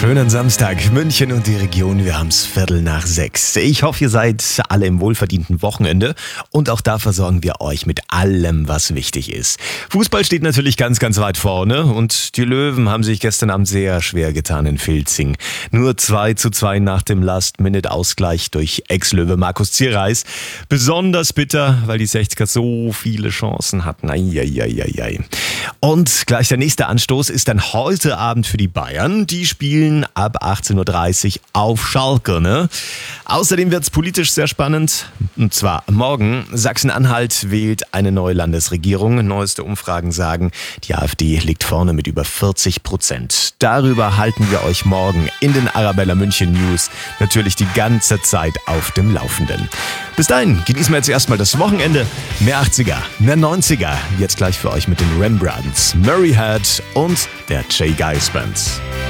Schönen Samstag, München und die Region, wir haben's 5:45. Ich hoffe, ihr seid alle im wohlverdienten Wochenende und auch da versorgen wir euch mit allem, was wichtig ist. Fußball steht natürlich ganz, ganz weit vorne und die Löwen haben sich gestern Abend sehr schwer getan in Filzing. Nur 2:2 nach dem Last-Minute-Ausgleich durch Ex-Löwe Markus Zierreis. Besonders bitter, weil die 60er so viele Chancen hatten. Eieieiei. Und gleich der nächste Anstoß ist dann heute Abend für die Bayern. Die spielen ab 18:30 Uhr auf Schalke, ne? Außerdem wird's politisch sehr spannend. Und zwar morgen. Sachsen-Anhalt wählt eine neue Landesregierung. Neueste Umfragen sagen, die AfD liegt vorne mit über 40%. Darüber halten wir euch morgen in den Arabella München News natürlich die ganze Zeit auf dem Laufenden. Bis dahin genießen wir jetzt erstmal das Wochenende. Mehr 80er, mehr 90er. Jetzt gleich für euch mit den Rembrandts, Murray Head und der Jay Geis Band.